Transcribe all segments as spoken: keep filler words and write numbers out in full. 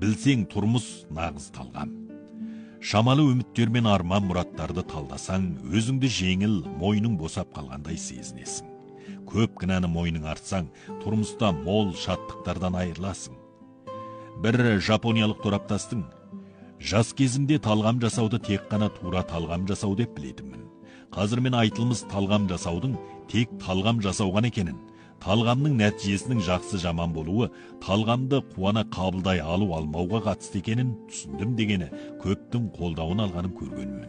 Білсең тұрмыс нағыз талғам. Шамалы үміттер мен арман мұраттарды талдасаң, өзіңді жеңіл, мойның босап қалғандай сезінесің. Көп кінәні мойның артсаң, тұрмыста мол шаттықтардан айырыласың. Бір жапониялық тораптастың: жас кезімде талғам жасауды тек қана тура талғам жасау деп білетінмін. Қазір мен айтылмыз талғам жасаудың тек талғам жасауған екенін, талғамның нәтижесінің жақсы жаман болуы талғамды қуана қабылдай алу алмауға қатысты екенін түсіндім дегені көптің қолдауын алғанын көргенмін.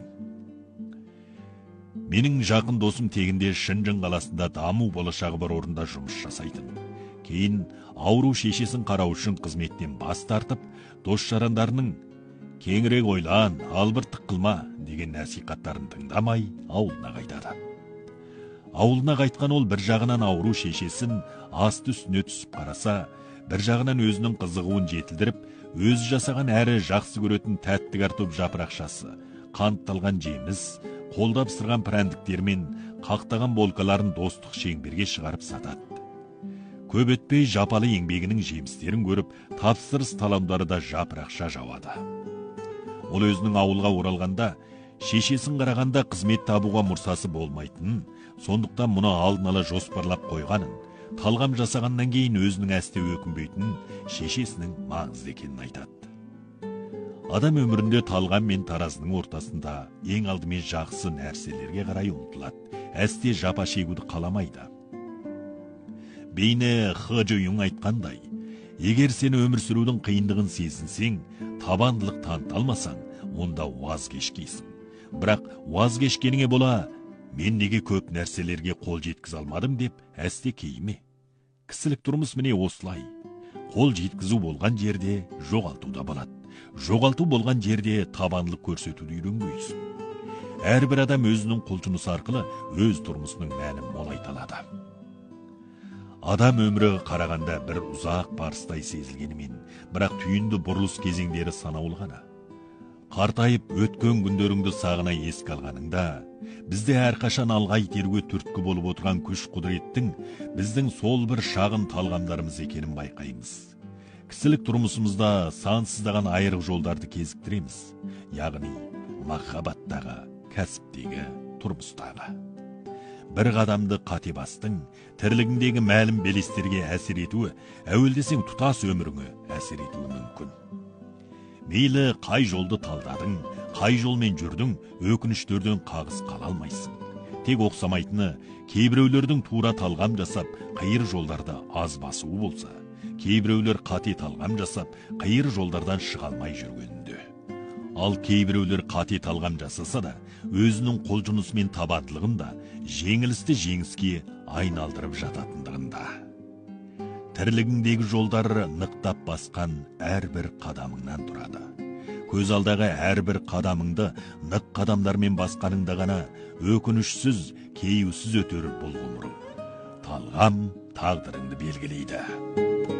Менің жақын досым тегінде Шынжың қаласында даму болашағы бар орында жұмыс жасайтын. Кейін ауру шешесін қарау үшін қызметтен бас тартып, дос жарандарының кеңірек ойлан, албырттық қылма деген насихаттарын тыңдамай ауылына қайтады. Ауылына қайтқан ол бір жағынан ауру шешесін асты үстіне түсіп қараса, бір жағынан өзінің қызығуын жетілдіріп, өзі жасаған әрі жақсы көретін тәтті картоп жапырақшасы, қантталған жеміс, қолдап сырған прәндіктер мен қақтаған болкаларын достық шеңберге шығарып сатады. Көп өтпей жапалы еңбегінің жемістерін көріп, тапсырыс таламдары да жапырақша жауады. Ол өзінің ауылға оралғанда, шешесін қарағанда қызмет табуға мұрсасы болмайтынын, сондықтан мұны алдын ала жоспарлап қойғанын, талғам жасағаннан кейін өзінің әсте өкінбейтінін, шешесінің маңызды екенін айтады. Адам өмірінде талғам мен таразының ортасында ең алдымен жақсы нәрселерге қарай ұмтылады, әсте жапа шегуді қаламайды. Бейне Хы Жуюң айтқандай, егер сен өмір сүрудің қиындығын сезінсең, табандылық таныта алмасаң, онда уаз кешкейсің. Бірақ уаз кешкеніңе бола, мен неге көп нәрселерге қол жеткізе алмадым деп әсте кейме. Кісілік тұрмыс міне осылай. Қол жеткізу болған жерде жоғалту да болады. Жоғалту болған жерде табандылық көрсетуді үйренбейсің. Әрбір адам өзінің құлшынысы арқылы өз тұрмысының мәнін молайта алады. Адам өмірі қарағанда бір ұзақ барыстай сезілгенімен, бірақ түйінді бұрылыс кезеңдері санаулы ғана. Қартайып өткен күндеріңді сағына еске алғаныңда, бізде әрқашан алға итеруге түрткі болып отырған күш құдіреттің біздің сол бір шағын талғамдарымыз екенін байқаймыз. Кісілік тұрмысымызда сансыздаған айрық жолдарды кезіктіреміз, яғни махаббаттағы, кәсіптегі, тұрмыстағы. Бір қадамды қате бастың, тірлігіндегі мәлім белестерге әсер етуі, әуелдесең тұтас өміріңе әсер етуі мүмкін. Мейлі қай жолды талдадың, қай жолмен жүрдің, өкініштерден қағыс қала алмайсың. Тек оқсамайтыны, кейбіреулердің тура талғам жасап, қиыр жолдарда аз басуы болса, кейбіреулер қате талғам жасап, қиыр жолдардан шыға алмай жүргенінде. Ал кейбіреулер қате талғам жасаса да, өзінің қолжұнысы мен табандылығын да жеңілісті жеңіске айналдырып жататындығында. Тірлігіңдегі жолдары нықтап басқан әрбір қадамыңнан тұрады. Көз алдағы әрбір қадамыңды нық қадамдармен басқаныңда ғана өкінішсіз, кейеусіз өтер бұл ғұмырың. Талғам тағдырыңды белгілейді.